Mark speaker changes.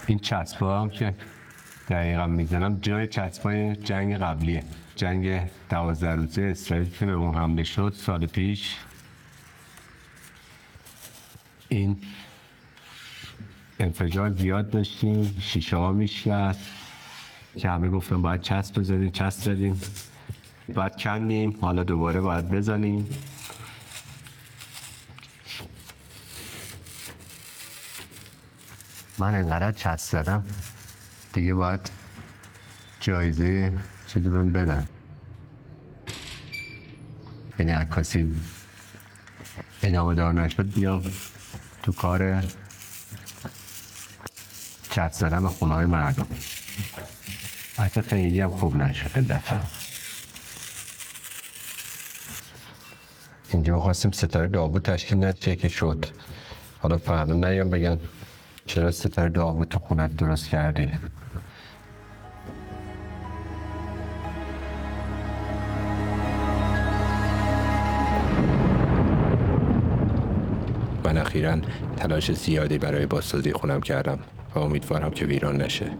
Speaker 1: این چسبا هم که دقیقا میزنم جای چسبای جنگ قبلیه، جنگ 12 روزه اسرائیل که به اون حمله شد سال پیش. این انفجار زیاد داشتیم، شیشه ها میشکست که همه گفتم باید چسب بزنیم، چسب زدیم، باید کندیم، حالا دوباره باید بزنیم. من اینقدر چسب زدم دیگه باید جایزه چیزی بهم بدن، یعنی عکاسی ادامه دار نشد بیام تو کار چسب زدن به خونه های مردم. حتی خیلی هم خوب نشد دفعه. اینجا خواستیم ستاره داوود تشکیل نشه که شد. حالا فردا نیام بگن چرا ستاره داوود تو خونت درست کردی.
Speaker 2: من اخیراً تلاش زیادی برای بازسازی خونم کردم و امیدوارم که ویران نشه.